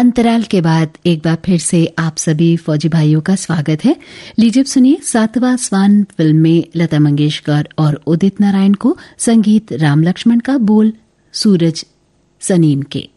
अंतराल के बाद एक बार फिर से आप सभी फौजी भाइयों का स्वागत है। लीजिए सुनिए सातवां स्वान फिल्म में लता मंगेशकर और उदित नारायण को संगीत राम लक्ष्मण का, बोल सूरज सनीम के।